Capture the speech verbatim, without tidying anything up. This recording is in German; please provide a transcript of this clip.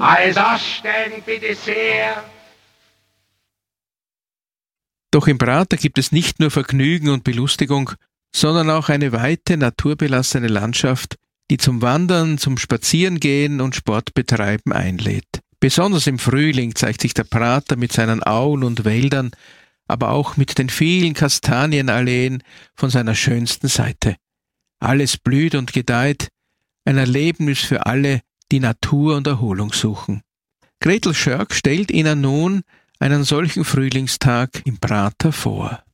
Also aussteigen, bitte sehr. Doch im Prater gibt es nicht nur Vergnügen und Belustigung, sondern auch eine weite, naturbelassene Landschaft, die zum Wandern, zum Spazierengehen und Sportbetreiben einlädt. Besonders im Frühling zeigt sich der Prater mit seinen Auen und Wäldern, aber auch mit den vielen Kastanienalleen von seiner schönsten Seite. Alles blüht und gedeiht, ein Erlebnis für alle, die Natur und Erholung suchen. Gretel Schörk stellt Ihnen nun einen solchen Frühlingstag im Prater vor.